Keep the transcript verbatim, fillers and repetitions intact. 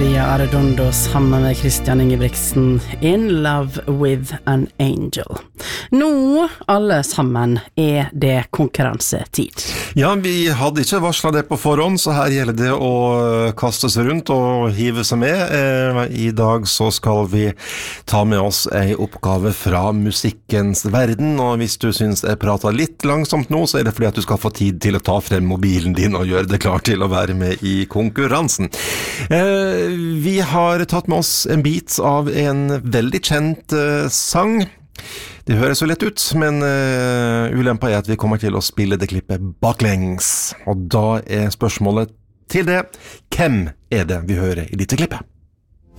Maria Arredondo sammen med Christian Ingebrigtsen In Love with an Angel. Nå, alle sammen, er det konkurransetid. Ja, vi hadde ikke varslet det på forhånd, så her gjelder det å kaste seg rundt og hive seg med. I dag så skal vi ta med oss en oppgave fra musikkens verden, og hvis du synes jeg prater litt langsomt nå, så er det fordi at du skal få tid til å ta frem mobilen din og gjøre det klart til å være med i konkurransen. Vi har tatt med oss en bit av en veldig kjent sang. Det høres jo lett ut, men uh, ulempa er at vi kommer til å spille det klippet baklengs. Og da er spørsmålet til det, hvem er det vi hører i dette klippet?